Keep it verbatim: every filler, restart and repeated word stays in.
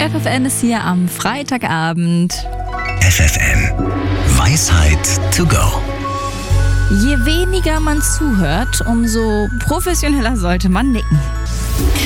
F F N ist hier am Freitagabend. F F N Weisheit to go. Je weniger man zuhört, umso professioneller sollte man nicken.